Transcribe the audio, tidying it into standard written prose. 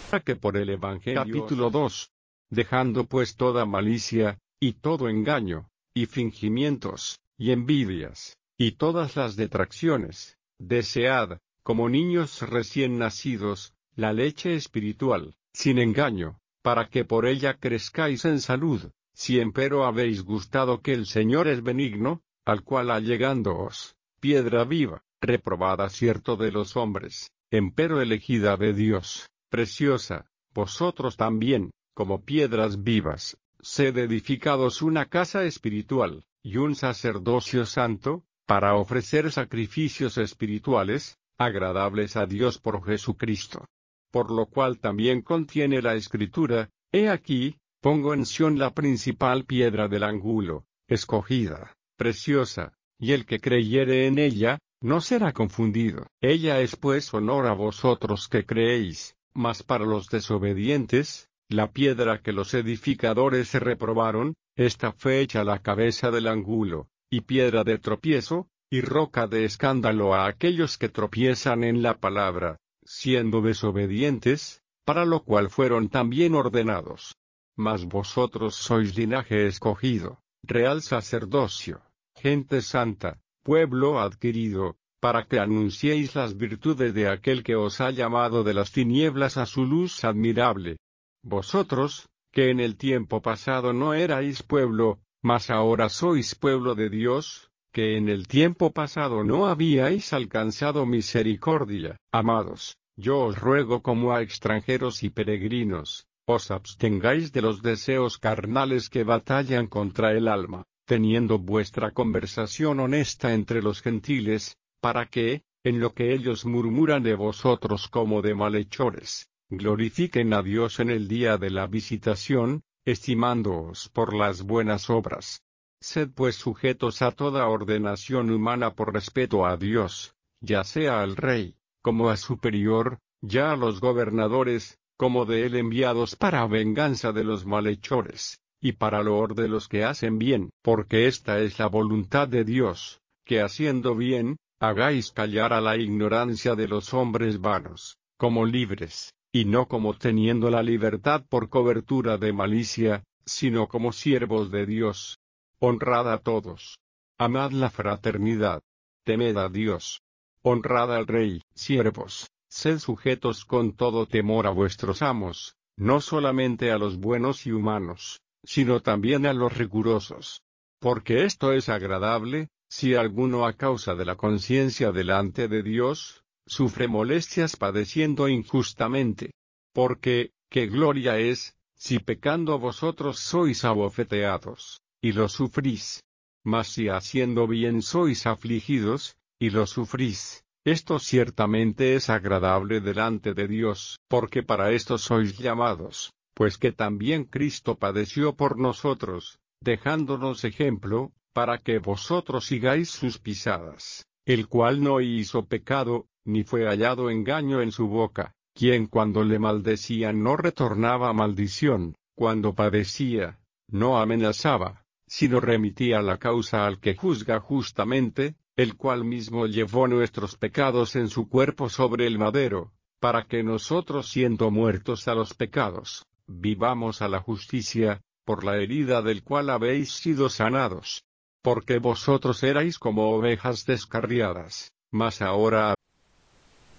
a que por el Evangelio. Capítulo 2. Dejando pues toda malicia, y todo engaño, y fingimientos, y envidias, y todas las detracciones, desead, como niños recién nacidos, la leche espiritual, sin engaño, para que por ella crezcáis en salud, si empero habéis gustado que el Señor es benigno, al cual allegándoos, piedra viva, reprobada cierto de los hombres, empero elegida de Dios, preciosa, vosotros también, como piedras vivas, sed edificados una casa espiritual, y un sacerdocio santo, para ofrecer sacrificios espirituales, agradables a Dios por Jesucristo. Por lo cual también contiene la Escritura, he aquí, pongo en Sión la principal piedra del ángulo, escogida, preciosa, y el que creyere en ella, no será confundido. Ella es pues honor a vosotros que creéis, mas para los desobedientes, la piedra que los edificadores se reprobaron, esta fue hecha la cabeza del ángulo, y piedra de tropiezo, y roca de escándalo a aquellos que tropiezan en la palabra, siendo desobedientes, para lo cual fueron también ordenados. Mas vosotros sois linaje escogido, real sacerdocio, gente santa, pueblo adquirido, para que anunciéis las virtudes de aquel que os ha llamado de las tinieblas a su luz admirable. Vosotros, que en el tiempo pasado no erais pueblo, mas ahora sois pueblo de Dios, que en el tiempo pasado no habíais alcanzado misericordia. Amados, yo os ruego como a extranjeros y peregrinos, os abstengáis de los deseos carnales que batallan contra el alma, teniendo vuestra conversación honesta entre los gentiles, para que, en lo que ellos murmuran de vosotros como de malhechores, glorifiquen a Dios en el día de la visitación, estimándoos por las buenas obras. Sed pues sujetos a toda ordenación humana por respeto a Dios, ya sea al rey, como a superior, ya a los gobernadores, como de él enviados para venganza de los malhechores, y para loor de los que hacen bien, porque esta es la voluntad de Dios, que haciendo bien, hagáis callar a la ignorancia de los hombres vanos, como libres, y no como teniendo la libertad por cobertura de malicia, sino como siervos de Dios. Honrad a todos. Amad la fraternidad. Temed a Dios. Honrad al Rey. Siervos, sed sujetos con todo temor a vuestros amos, no solamente a los buenos y humanos, sino también a los rigurosos. Porque esto es agradable, si alguno a causa de la conciencia delante de Dios, sufre molestias padeciendo injustamente. Porque, ¿qué gloria es, si pecando vosotros sois abofeteados, y lo sufrís? Mas si haciendo bien sois afligidos, y lo sufrís, esto ciertamente es agradable delante de Dios. Porque para esto sois llamados, pues que también Cristo padeció por nosotros, dejándonos ejemplo, para que vosotros sigáis sus pisadas, el cual no hizo pecado, ni fue hallado engaño en su boca, quien cuando le maldecían no retornaba maldición, cuando padecía, no amenazaba, sino remitía la causa al que juzga justamente, el cual mismo llevó nuestros pecados en su cuerpo sobre el madero, para que nosotros siendo muertos a los pecados, vivamos a la justicia, por la herida del cual habéis sido sanados. Porque vosotros erais como ovejas descarriadas, mas ahora